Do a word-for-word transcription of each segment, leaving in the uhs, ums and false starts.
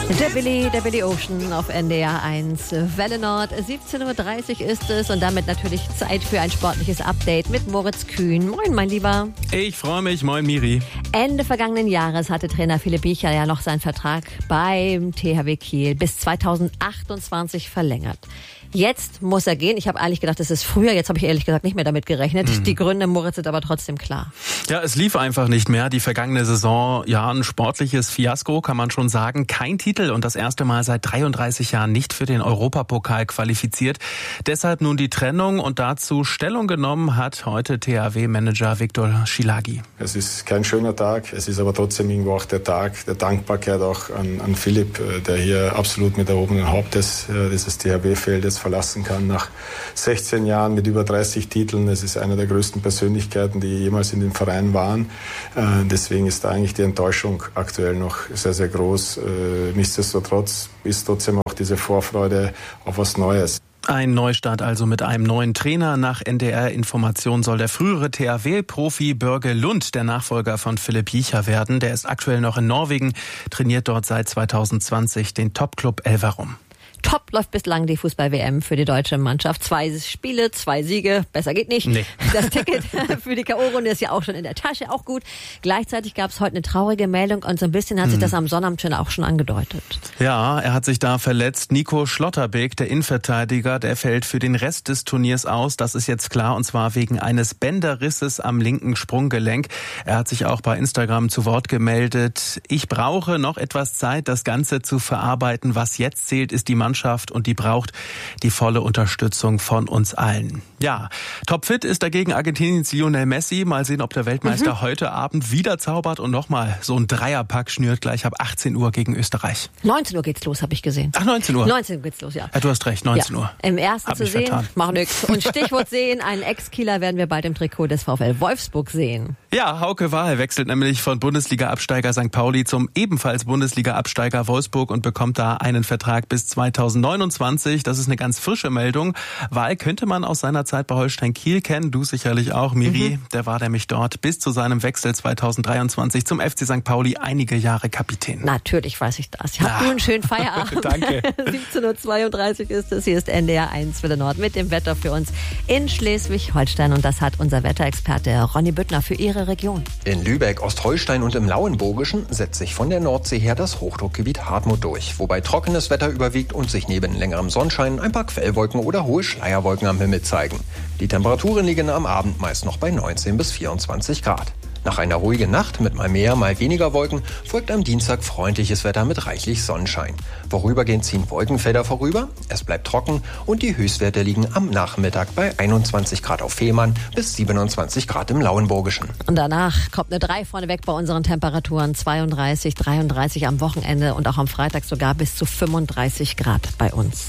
Der Billy, der Billy Ocean auf N D R eins. Welle Nord, siebzehn Uhr dreißig ist es und damit natürlich Zeit für ein sportliches Update mit Moritz Kühn. Moin, mein Lieber. Ich freue mich. Moin, Miri. Ende vergangenen Jahres hatte Trainer Philipp Biecher ja noch seinen Vertrag beim T H W Kiel bis zweitausendachtundzwanzig verlängert. Jetzt muss er gehen. Ich habe eigentlich gedacht, das ist früher. Jetzt habe ich ehrlich gesagt nicht mehr damit gerechnet. Mhm. Die Gründe, Moritz, sind aber trotzdem klar. Ja, es lief einfach nicht mehr. Die vergangene Saison, ja, ein sportliches Fiasko, kann man schon sagen. Kein Titel und das erste Mal seit dreiunddreißig Jahren nicht für den Europapokal qualifiziert. Deshalb nun die Trennung und dazu Stellung genommen hat heute T H W-Manager Viktor Szilágy. Es ist kein schöner Tag. Es ist aber trotzdem irgendwo auch der Tag der Dankbarkeit auch an, an Philipp, der hier absolut mit erhobenen Hauptes dieses T H W-Feldes verlassen kann nach sechzehn Jahren mit über dreißig Titeln. Es ist eine der größten Persönlichkeiten, die jemals in dem Verein waren. Äh, deswegen ist da eigentlich die Enttäuschung aktuell noch sehr, sehr groß. Äh, nichtsdestotrotz ist trotzdem auch diese Vorfreude auf was Neues. Ein Neustart also mit einem neuen Trainer. Nach N D R-Information soll der frühere T H W-Profi Børge Lund der Nachfolger von Philipp Biecher werden. Der ist aktuell noch in Norwegen, trainiert dort seit zweitausendzwanzig den Top-Club Elverum. Top läuft bislang die Fußball-W M für die deutsche Mannschaft. Zwei Spiele, zwei Siege, besser geht nicht. Nee. Das Ticket für die K O-Runde ist ja auch schon in der Tasche, auch gut. Gleichzeitig gab es heute eine traurige Meldung und so ein bisschen hat hm. sich das am Sonnabend schon auch schon angedeutet. Ja, er hat sich da verletzt. Nico Schlotterbeck, der Innenverteidiger, der fällt für den Rest des Turniers aus. Das ist jetzt klar und zwar wegen eines Bänderrisses am linken Sprunggelenk. Er hat sich auch bei Instagram zu Wort gemeldet. Ich brauche noch etwas Zeit, das Ganze zu verarbeiten. Was jetzt zählt, ist die Mannschaft. Mannschaft und die braucht die volle Unterstützung von uns allen. Ja, topfit ist dagegen Argentiniens Lionel Messi. Mal sehen, ob der Weltmeister mhm. heute Abend wieder zaubert und nochmal so ein Dreierpack schnürt gleich ab achtzehn Uhr gegen Österreich. neunzehn Uhr geht's los, habe ich gesehen. Ach, neunzehn Uhr? neunzehn Uhr geht's los, ja. Ja, du hast recht, neunzehn Uhr. Im ersten zu sehen, vertan. Mach nix. Und Stichwort sehen, einen Ex-Kieler werden wir bald im Trikot des VfL Wolfsburg sehen. Ja, Hauke Wahl wechselt nämlich von Bundesliga-Absteiger Sankt Pauli zum ebenfalls Bundesliga-Absteiger Wolfsburg und bekommt da einen Vertrag bis zweitausendneunundzwanzig. Das ist eine ganz frische Meldung. Wahl könnte man aus seiner Zeit bei Holstein Kiel kennen. Du sicherlich auch, Miri. Mhm. Der war nämlich dort bis zu seinem Wechsel zweitausenddreiundzwanzig zum F C Sankt Pauli einige Jahre Kapitän. Natürlich weiß ich das. Habt du einen schönen Feierabend. Danke. siebzehn Uhr zweiunddreißig ist es. Hier ist N D R eins Welle Nord mit dem Wetter für uns in Schleswig-Holstein. Und das hat unser Wetterexperte Ronny Büttner für Ihre Region. In Lübeck, Ostholstein und im Lauenburgischen setzt sich von der Nordsee her das Hochdruckgebiet Hartmut durch, wobei trockenes Wetter überwiegt und sich neben längerem Sonnenschein ein paar Quellwolken oder hohe Schleierwolken am Himmel zeigen. Die Temperaturen liegen am Abend meist noch bei neunzehn bis vierundzwanzig Grad. Nach einer ruhigen Nacht mit mal mehr, mal weniger Wolken folgt am Dienstag freundliches Wetter mit reichlich Sonnenschein. Vorübergehend ziehen Wolkenfelder vorüber, es bleibt trocken und die Höchstwerte liegen am Nachmittag bei einundzwanzig Grad auf Fehmarn bis siebenundzwanzig Grad im Lauenburgischen. Und danach kommt eine drei vorne weg bei unseren Temperaturen, zweiunddreißig, dreiunddreißig am Wochenende und auch am Freitag sogar bis zu fünfunddreißig Grad bei uns.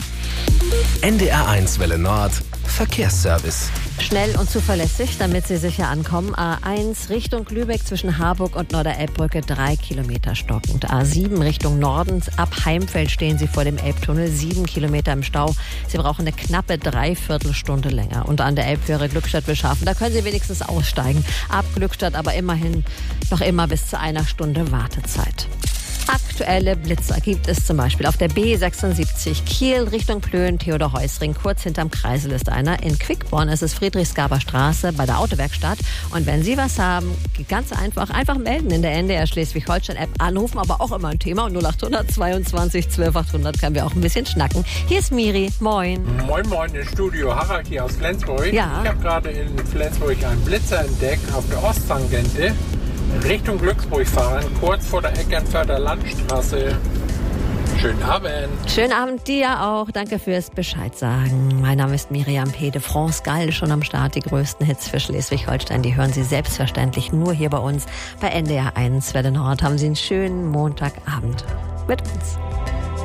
N D R eins Welle Nord Verkehrsservice. Schnell und zuverlässig, damit Sie sicher ankommen. A eins Richtung Lübeck zwischen Harburg und Norderelbbrücke drei Kilometer stockend. A sieben Richtung Norden. Ab Heimfeld stehen Sie vor dem Elbtunnel, sieben Kilometer im Stau. Sie brauchen eine knappe Dreiviertelstunde länger. Und an der Elbfähre Glückstadt-Wilshafen, da können Sie wenigstens aussteigen. Ab Glückstadt aber immerhin noch immer bis zu einer Stunde Wartezeit. Aktuelle Blitzer gibt es zum Beispiel auf der B sechsundsiebzig Kiel Richtung Plön, Theodor-Heuss-Ring. Kurz hinterm Kreisel ist einer. In Quickborn ist es Friedrichsgaber Straße bei der Autowerkstatt. Und wenn Sie was haben, ganz einfach, einfach melden in der N D R Schleswig-Holstein-App. Anrufen, aber auch immer ein Thema. Und null acht hundert zweiundzwanzig zwölf achthundert können wir auch ein bisschen schnacken. Hier ist Miri. Moin. Moin, moin, im Studio Harald hier aus Flensburg. Ja. Ich habe gerade in Flensburg einen Blitzer entdeckt auf der Osttangente. Richtung Glücksburg fahren, kurz vor der Eckernförder Landstraße. Schönen Abend. Schönen Abend dir auch. Danke fürs Bescheid sagen. Mein Name ist Miriam P. de France Gall, schon am Start. Die größten Hits für Schleswig-Holstein, die hören Sie selbstverständlich nur hier bei uns bei N D R eins Welle Nord. Haben Sie einen schönen Montagabend mit uns.